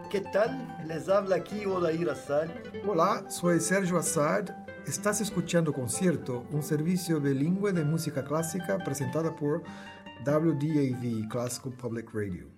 ¿qué tal? Les habla aquí Odair Assad. Hola, soy Sergio Assad. Estás escuchando Concierto, un servicio bilingüe de música clásica presentada por WDAV Classical Public Radio.